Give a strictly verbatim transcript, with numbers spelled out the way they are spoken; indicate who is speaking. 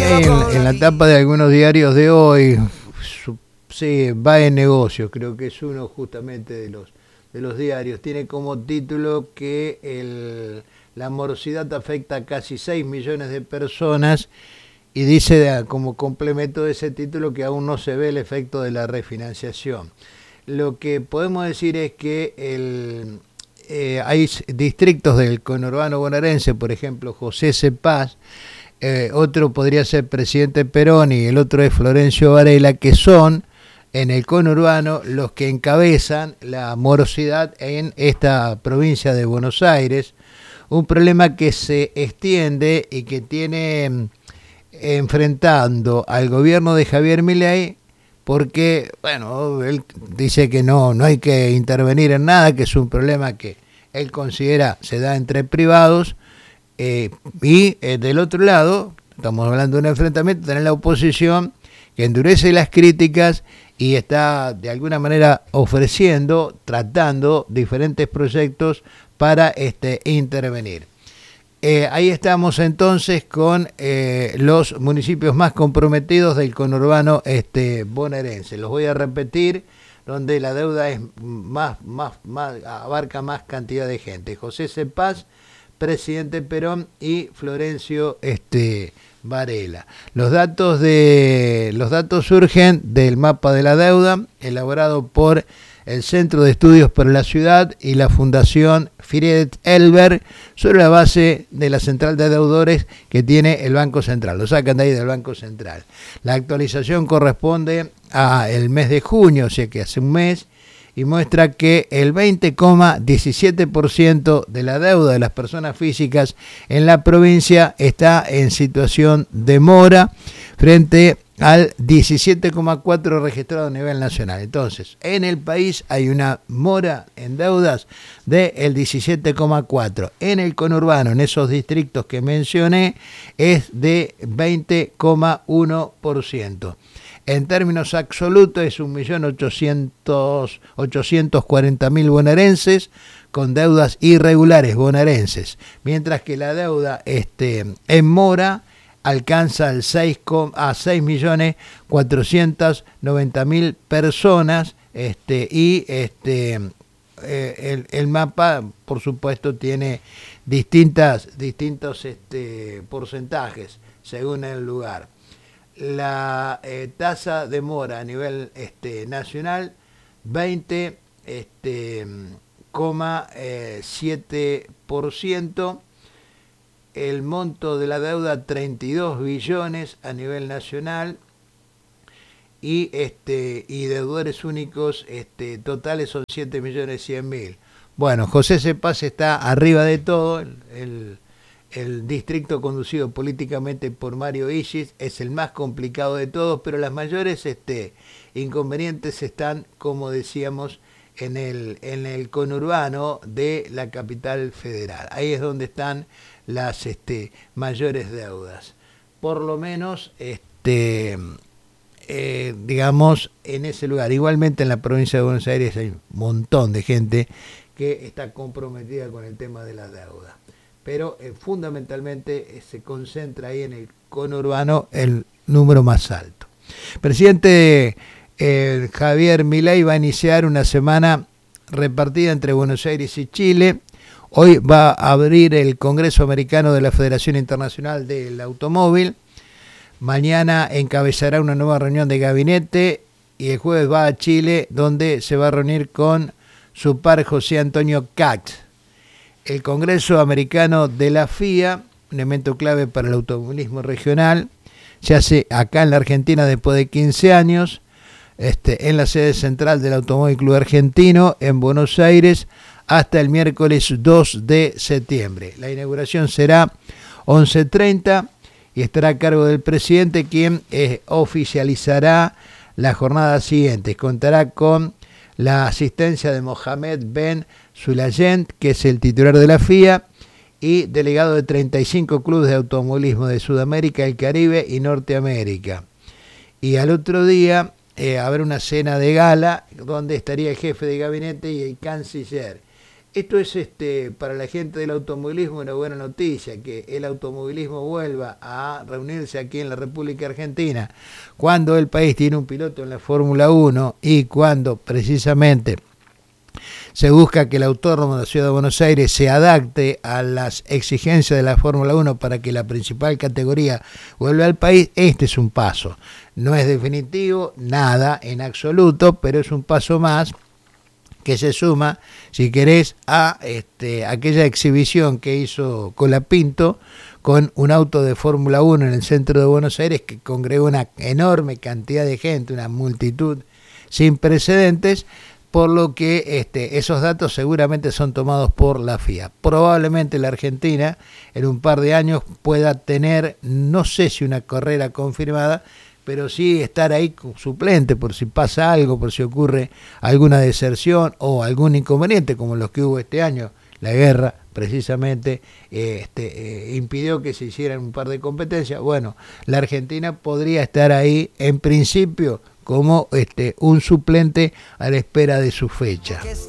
Speaker 1: Ahí en, en la tapa de algunos diarios de hoy, su, sí, va en negocios, creo que es uno justamente de los de los diarios. Tiene como título que el, la morosidad afecta a casi seis millones de personas y dice como complemento de ese título que aún no se ve el efecto de la refinanciación. Lo que podemos decir es que el, eh, hay distritos del conurbano bonaerense, por ejemplo, José Cepaz, eh, otro podría ser Presidente Perón y el otro es Florencio Varela, que son en el conurbano los que encabezan la morosidad en esta provincia de Buenos Aires, un problema que se extiende y que tiene enfrentando al gobierno de Javier Milei, porque, bueno, él dice que no, no hay que intervenir en nada, que es un problema que él considera se da entre privados, eh, y eh, del otro lado, estamos hablando de un enfrentamiento, tener la oposición que endurece las críticas y está de alguna manera ofreciendo, tratando diferentes proyectos para este, intervenir. Eh, ahí estamos entonces con eh, los municipios más comprometidos del conurbano este, bonaerense. Los voy a repetir, donde la deuda es más, más, más, abarca más cantidad de gente. José Cepaz, Presidente Perón y Florencio este, Varela. Los datos de los datos surgen del mapa de la deuda elaborado por el Centro de Estudios para la Ciudad y la Fundación Friedrich Ebert sobre la base de la central de deudores que tiene el Banco Central. Lo sacan de ahí del Banco Central. La actualización corresponde al mes de junio, o sea que hace un mes, y muestra que el veinte coma diecisiete por ciento de la deuda de las personas físicas en la provincia está en situación de mora frente al diecisiete coma cuatro por ciento registrado a nivel nacional. Entonces, en el país hay una mora en deudas del diecisiete coma cuatro por ciento. En el conurbano, en esos distritos que mencioné, es de veinte coma uno por ciento. En términos absolutos es un millón ochocientos cuarenta mil bonaerenses con deudas irregulares bonaerenses, mientras que la deuda este, en mora alcanza el seis, a seis millones cuatrocientos noventa mil personas este, y este, eh, el, el mapa, por supuesto, tiene distintas, distintos este, porcentajes según el lugar. La eh, tasa de mora a nivel este, nacional, veinte coma siete por ciento. El monto de la deuda, treinta y dos billones a nivel nacional. Y, este, y deudores únicos este, totales son siete millones cien mil. Bueno, José Cepaz está arriba de todo. El, el El distrito conducido políticamente por Mario Illich es el más complicado de todos, pero las mayores este, inconvenientes están, como decíamos, en el, en el conurbano de la capital federal. Ahí es donde están las este, mayores deudas. Por lo menos, este, eh, digamos, en ese lugar. Igualmente en la provincia de Buenos Aires hay un montón de gente que está comprometida con el tema de la deuda. Pero eh, fundamentalmente eh, se concentra ahí en el conurbano el número más alto. Presidente eh, Javier Milei va a iniciar una semana repartida entre Buenos Aires y Chile. Hoy va a abrir el Congreso Americano de la Federación Internacional del Automóvil. Mañana encabezará una nueva reunión de gabinete y el jueves va a Chile, donde se va a reunir con su par José Antonio Katz. El Congreso Americano de la F I A, un evento clave para el automovilismo regional, se hace acá en la Argentina después de quince años, este, en la sede central del Automóvil Club Argentino, en Buenos Aires, hasta el miércoles dos de septiembre. La inauguración será once treinta y estará a cargo del presidente, quien eh, oficializará la jornada siguiente. Contará con la asistencia de Mohamed Ben Sulayem, que es el titular de la F I A, y delegado de treinta y cinco clubes de automovilismo de Sudamérica, el Caribe y Norteamérica. Y al otro día eh, habrá una cena de gala donde estaría el jefe de gabinete y el canciller. Esto es este para la gente del automovilismo una buena noticia, que el automovilismo vuelva a reunirse aquí en la República Argentina, cuando el país tiene un piloto en la Fórmula uno y cuando precisamente se busca que el autódromo de la Ciudad de Buenos Aires se adapte a las exigencias de la Fórmula uno para que la principal categoría vuelva al país. Este es un paso. No es definitivo, nada en absoluto, pero es un paso más que se suma, si querés, a este, aquella exhibición que hizo Colapinto con un auto de Fórmula uno en el centro de Buenos Aires que congregó una enorme cantidad de gente, una multitud sin precedentes, por lo que este, esos datos seguramente son tomados por la F I A. Probablemente la Argentina en un par de años pueda tener, no sé si una carrera confirmada, pero sí estar ahí como suplente por si pasa algo, por si ocurre alguna deserción o algún inconveniente como los que hubo este año. La guerra precisamente eh, este, eh, impidió que se hicieran un par de competencias. Bueno, la Argentina podría estar ahí en principio como este, un suplente a la espera de su fecha.